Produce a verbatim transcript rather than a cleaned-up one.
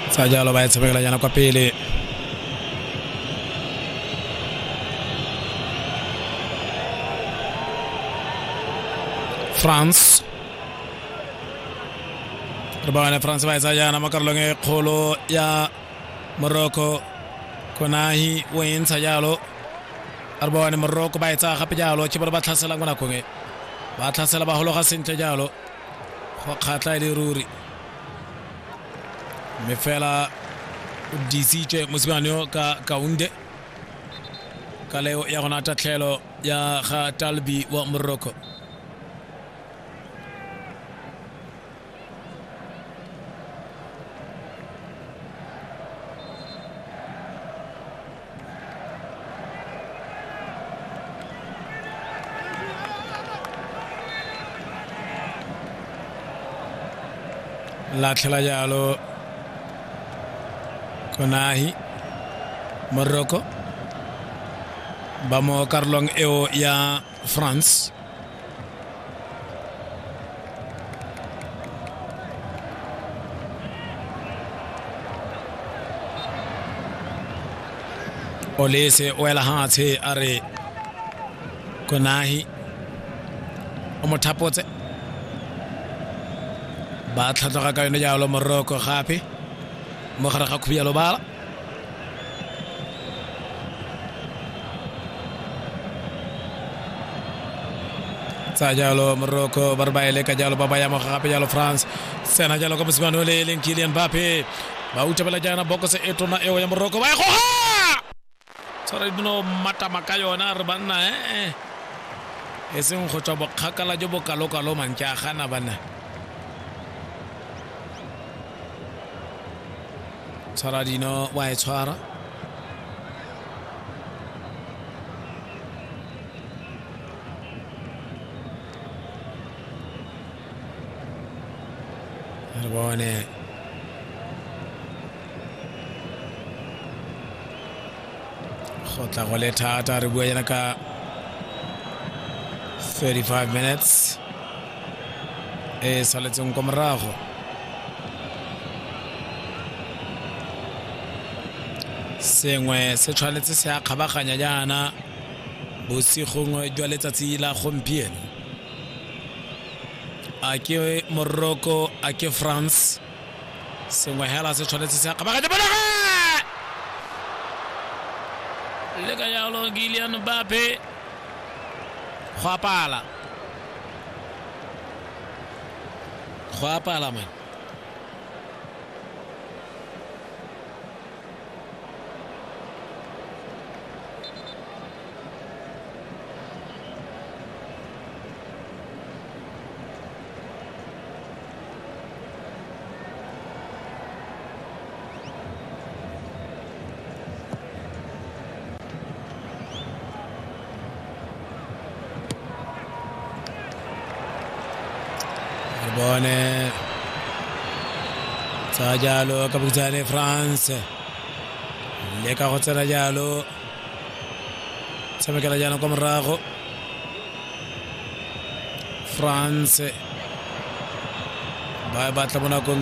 Sa Diallo ba e tshamekela jana kwa pele. France Rabana France ba etsa jana makarolong e kgolo ya Morocco. Konahi o e ntsha jalo Rabana Morocco ba etsa gape jalo ke ba ba tlhasela ngwana kongwe ba tlhasela ba hologa sentle jalo go khatla ile ruri me fela disitse Mosibane ka kaunde ka leo ya gona tatlhelo ya ga Talbi wa Morocco. La tlhela jalo Konahi Morocco ba mo karolong eo ya France. Olese o ela hatshe a re Konahi o mo thapotse ba tlhatloga ka yone jalo Morocco gape mo gare ga khubiyalo bala sa jalo Morocco barbaile ka jalo baba ya mo gape jalo France sena jalo ka Mosibane le leng Kylian Mbappé ba utabela jana boko se etona eo ya Morocco ba go ha tsare dino mata makayona re banna eh e seng go tswa bokgakala jo bo kalokalo mantja gana bana Saradino wa e tshwara re bone go tla go le thata re bua yana ka thirty-five minutes e saletseng kwa morago. Sengwe se tshwanetse se a kgabaganya jana bosigongwe jwa letsatsi la gompieno a ke Morocco a ke France sengwe hela se tshwanetse se a kgabaganya bona le ka jalo Kylian Mbappé go apala go apala man bone Sa Diallo ka butsane France le ka go tsena jalo tshamekela jana kwa morago France ba batla bona